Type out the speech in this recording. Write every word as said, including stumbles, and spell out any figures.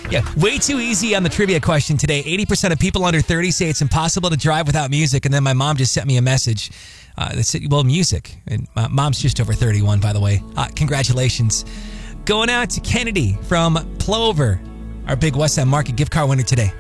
Yeah, way too easy on the trivia question today. eighty percent of people under thirty say it's impossible to drive without music. And then my mom just sent me a message uh, that said, well, music. And my mom's just over thirty-one, by the way. Uh, congratulations. Going out to Kennedy from Plover, our big West End Market gift card winner today.